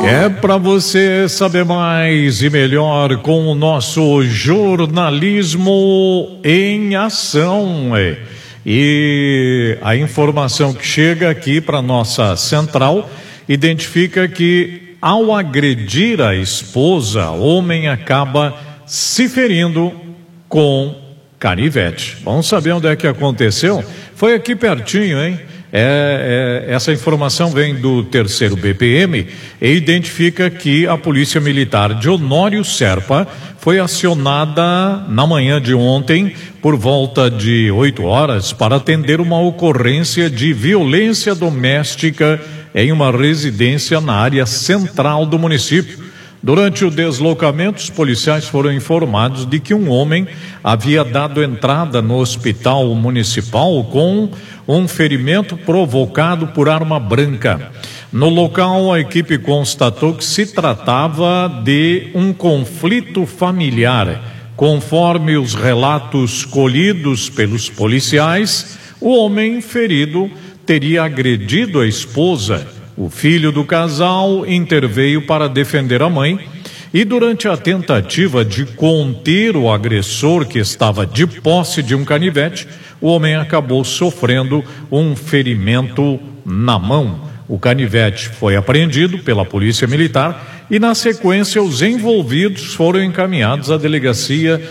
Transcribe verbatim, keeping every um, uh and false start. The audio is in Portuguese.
É para você saber mais e melhor com o nosso jornalismo em ação. E a informação que chega aqui para nossa central identifica que, ao agredir a esposa, o homem acaba se ferindo com canivete. Vamos saber onde é que aconteceu? Foi aqui pertinho, hein? É, é, essa informação vem do terceiro B P M e identifica que a Polícia Militar de Honório Serpa foi acionada na manhã de ontem por volta de oito horas para atender uma ocorrência de violência doméstica em uma residência na área central do município. Durante o deslocamento, os policiais foram informados de que um homem havia dado entrada no hospital municipal com um ferimento provocado por arma branca. No local, a equipe constatou que se tratava de um conflito familiar. Conforme os relatos colhidos pelos policiais, o homem ferido teria agredido a esposa. O filho do casal interveio para defender a mãe e, durante a tentativa de conter o agressor, que estava de posse de um canivete, o homem acabou sofrendo um ferimento na mão. O canivete foi apreendido pela Polícia Militar e, na sequência, os envolvidos foram encaminhados à delegacia